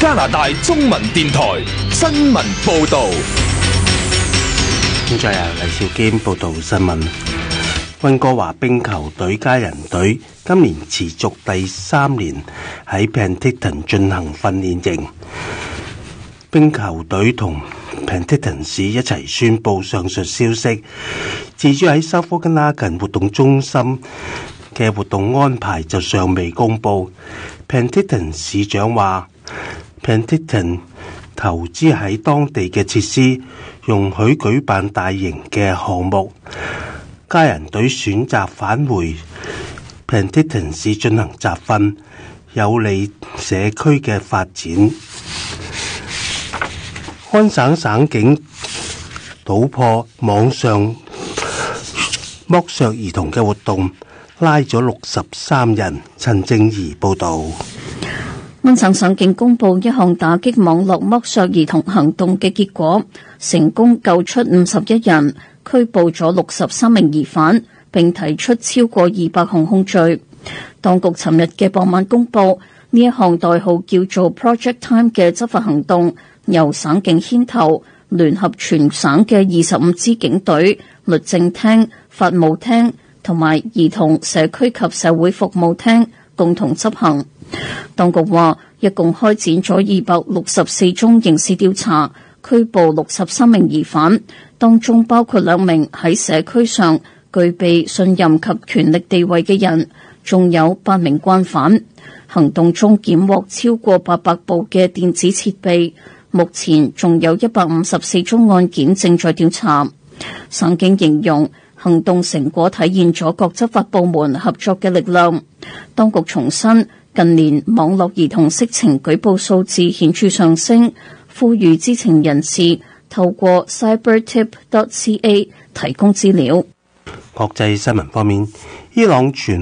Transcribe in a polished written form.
加拿大中文電台新聞報道。 現在由黎兆堅報道新聞。溫哥華冰球隊家人隊今年持續第3年喺 Penticton 進行訓練營。冰球隊同 Penticton 市一齊宣布上述消息。至於喺收福根拉近活動中心嘅活動安排就尚未公布。Penticton 市長話 Penticton 投資喺當地嘅設施，容許舉辦大型嘅項目。家人隊選擇返回 Penticton 市進行集訓，有利社區嘅發展。安省省警搗破網上剝削兒童嘅活動，拉咗63人。陳正儀報導。 安省省警公布一項打擊網絡剝削兒童行動嘅結果，成功救出51人，拘捕咗63名疑犯，並提出超過200項控罪。當局尋日嘅傍晚公布，呢一項代號叫做 Project Time 嘅執法行動，由省警牽頭，聯合全省嘅25支警隊、律政廳、法務廳同埋兒童社區及社會服務廳共同執行。當局話，一共開展咗264宗刑事調查，拘捕63名疑犯，當中包括2名喺社區上具備信任及權力地位嘅人，仲有8名慣犯。行動中檢獲超過800部嘅電子設備，目前仲有154宗案件正在調查。省警形容行動成果體現咗各執法部門合作嘅力量。當局重申，近年網絡兒童色情舉報數字顯著上升，呼籲知情人士透過 cybertip.ca 提供資料。 國際新聞方面，伊朗傳